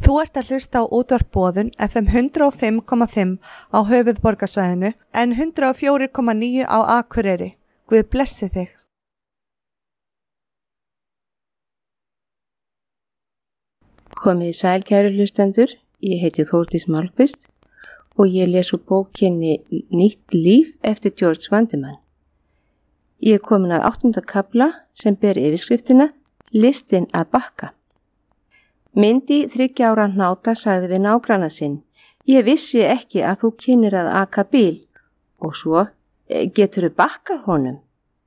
Þú ert að hlusta á útvarp Boðun FM 105,5 á höfuðborgarsvæðinu en 104,9 á Akureyri. Guð blessi þig. Komið í sæl kæru hlustendur, ég heiti Þórdís Málkvist og ég les úr bókinni Nýtt líf eftir George Vandeman. Ég er komin að 8. kafla sem ber yfirskriftina Listin að bakka. Myndi 3 ára hnáta sagði við nágranna sinn, ég vissi ekki að þú kynnir að aka bíl og svo geturðu bakkað honum.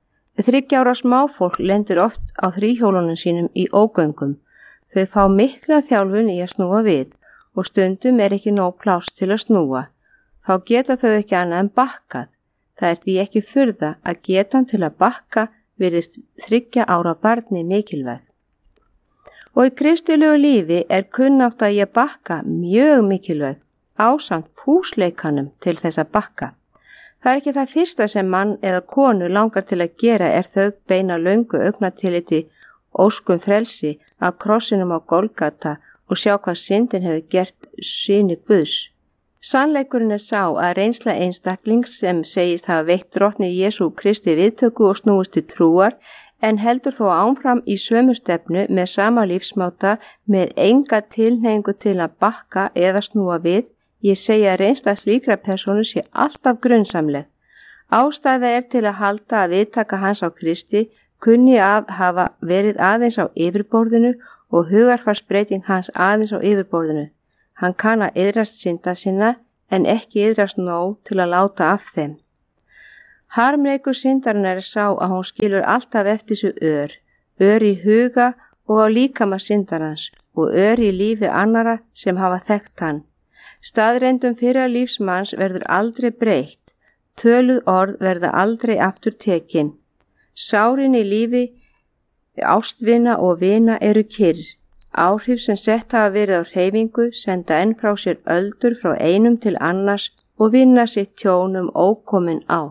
3 ára smáfólk lendir oft á þríhjólunum sínum í ógöngum. Þau fá mikla þjálfun í að snúa við og stundum er ekki nóg pláss til að snúa. Þá geta þau ekki annað en bakkað. Það er því ekki furða að getan til að bakka virðist 3 ára barni mikilvæg. Og í kristilegu lífi er kunnátt að ég bakka mjög mikilvæg ásamt fúsleikanum til þess að bakka. Það er ekki það fyrsta sem mann eða konu langar til að gera er þau beina löngu augnatilliti óskum frelsi að krossinum á Golgata og sjá hvað syndin hefur gert syni Guðs. Sannleikurinn er sá að reynsla einstaklings sem segist hafa veitt drottni Jesú Kristi viðtöku og snúist til trúar en heldur þó áfram í sömu stefnu með sama lífsmáta með enga tilhneigingu til að bakka eða snúa við. Ég segja að reynsla slíkra persónu sé alltaf grunnsamleg. Ástæða er til að halda að viðtaka hans á Kristi kunni að hafa verið aðeins á yfirborðinu og hugarfarsbreyting hans aðeins á yfirborðinu. Hann kann að iðrast synda sinna en ekki iðrast nóg til að láta af þeim. Harmleikur syndarinnar er sá að hún skilur alltaf eftir sig ör í huga og á líkama syndarans og ör í lífi annara sem hafa þekkt hann. Staðreyndum fyrra lífsmanns verður aldrei breytt, töluð orð verða aldrei aftur tekin. Sárin í lífi, ástvina og vina eru kyrr. Áhrif sem sett hafa verið á hreyfingu senda enn frá sér öldur frá einum til annars og vinna sitt tjón ókomin ár.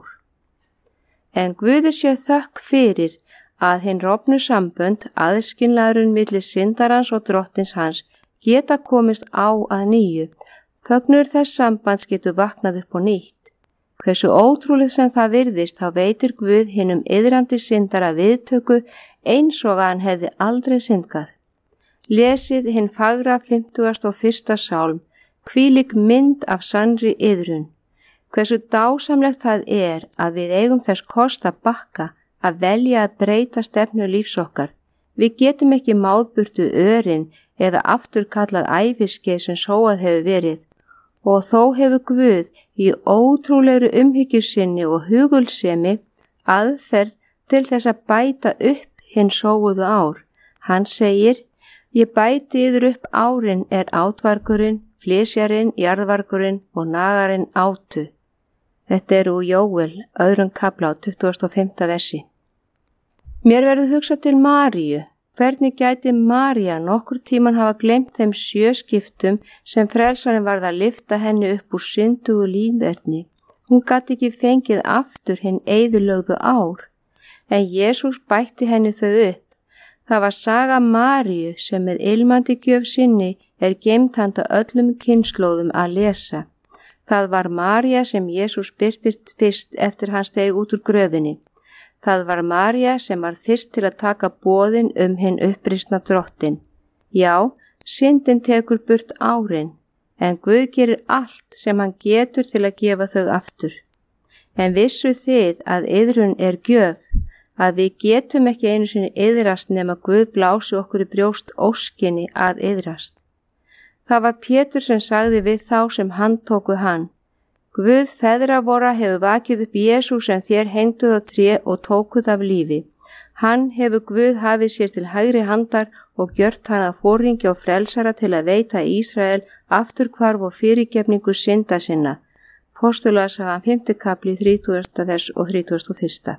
En Guði sé þökk fyrir að hinn rofnu sambönd, aðskilnaðurinn milli syndarans og drottins hans geta komist á að nýju. Fögnur þess sambands getur vaknað upp á nýtt. Hversu ótrúleg sem það virðist þá veitir Guð hinum iðrandi syndara viðtöku eins og hann hefði aldrei syndgað. Lesið hinn fagra 51. sálm, hvílík mynd af sannri iðrun. Hversu dásamlegt það er að við eigum þess kost að bakka, að velja að breyta stefnu lífs okkar. Við getum ekki máðburtu örin eða afturkallað æviskeið sem sóað hefur verið. Og þó hefur Guð í ótrúlegri umhyggju sinni og hugulsemi aðferð til þess að bæta upp hinn sóuðu ár. Hann segir, ég bæti yður upp árin er átvargurinn, flysjarinn, jarðvargurinn og nagarinn átu. Þetta er úr Jóel, 2. kafla á 25. versi. Mér verður hugsað til Maríu. Hvernig gæti María nokkur tíman hafa gleymt þeim 7 skiptum sem frelsarinn varð að lyfta henni upp úr syndugu lífverðni. Hún gat ekki fengið aftur hinn eyðilögðu ár, en Jesús bætti henni þau upp. Það var saga Maríu sem með ilmandi gjöf sinni er geymt handa öllum kynslóðum að lesa. Það var María sem Jesús birtist fyrst eftir hann steig út úr gröfinni. Það var María sem var fyrst til að taka boðin hinn upprisna drottin. Já, syndin tekur burt árin, en Guð gerir allt sem hann getur til að gefa þau aftur. En vissu þið að iðrun er gjöf, að við getum ekki einu sinni iðrast nema Guð blási okkur í brjóst óskinni að iðrast. Það var Pétur sem sagði við þá sem handtóku hann. Guð feðra vora hefur vakið upp Jesú sem þér hengduð á tré og tókuð af lífi. Hann hefur Guð hafið sér til hægri handar og gjört hann að forringi og frelsara til að veita Ísrael afturhvarf og fyrirgefningu synda sinna. Postulasagan 5. kapli 30. vers og 31.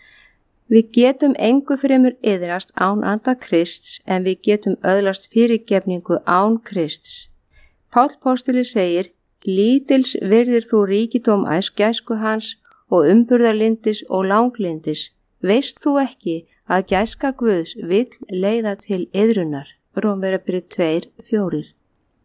Við getum engu fremur iðrast án anda Krists en við getum öðlast fyrirgefningu án Krists. Páll postuli segir, lítils virðir þú ríkidóm gæsku hans og umburðarlyndis og langlindis. Veist þú ekki að gæska Guðs vill leiða til iðrunar? Rómverjabréf 2:4.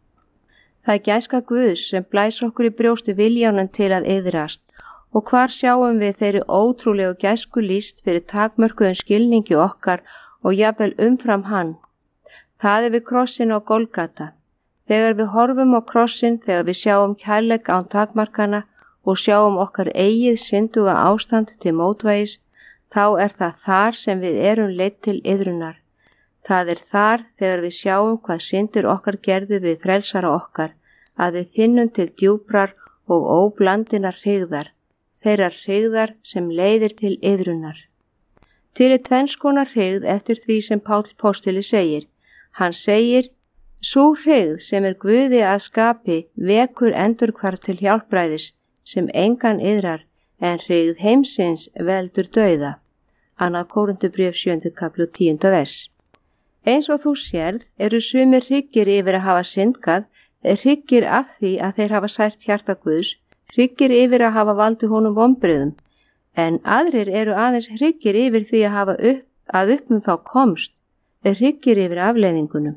Það er gæska Guðs sem blæs okkur í brjósti viljanum til að iðrast og hvar sjáum við þeirri ótrúlegu gæsku lýst fyrir takmörkuðum skilningi okkar og jafnvel umfram hann. Það er við krossin á Golgata. Þegar við horfum á krossin, þegar við sjáum kærleik án takmarkana og sjáum okkar eigið synduga ástand til mótvægis, þá er það þar sem við erum leidd til iðrunar. Það er þar þegar við sjáum hvað syndir okkar gerðu við frelsara okkar, að við finnum til djúprar og óblandinar hryggðar, þeirrar hryggðar sem leiðir til iðrunar. Til er tvenns konar hryggð eftir því sem Páll postuli segir. Hann segir, sú hryggð sem er Guði að skapi vekur endurhvarf til hjálpræðis sem engan iðrar, en hryggð heimsins veldur dauða. 2. Korinthubréf 7. kapli 10. vers. Eins og þú sérð eru sumir hryggir yfir að hafa syndgað, hryggir af því að þeir hafa sært hjarta Guðs, hryggir yfir að hafa valdið honum vonbrigðum, en aðrir eru aðeins hryggir yfir því að hafa upp þá komst, hryggir yfir afleiðingunum.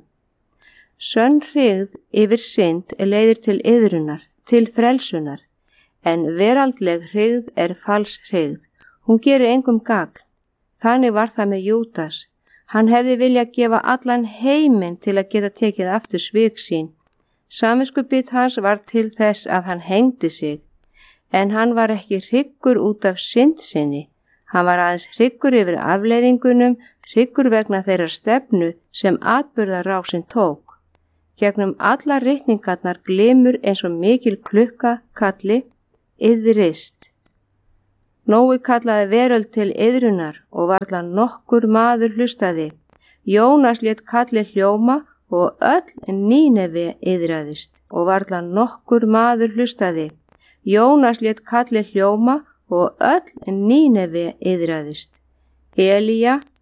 Sönn hryggð yfir synd leiðir til iðrunar, til frelsunar, en veraldleg hryggð er fals hryggð. Hún gerir engum gagn. Þannig var það með Júdas. Hann hefði viljað gefa allan heiminn til að geta tekið aftur svik sín. Samviskubit hans var til þess að hann hengdi sig, en hann var ekki hryggur út af synd sinni. Hann var aðeins hryggur yfir afleiðingunum, hryggur vegna þeirra stefnu sem atburðarásin tók. Gegnum alla ritningarnar glimur eins og mikil klukka kalli, iðrist. Nói kallaði veröld til iðrunar og varla nokkur maður hlustaði. Jónas lét kalli hljóma og öll Nínevi iðraðist og varla nokkur maður hlustaði. Jónas lét kalli hljóma og öll Nínevi iðraðist. Elía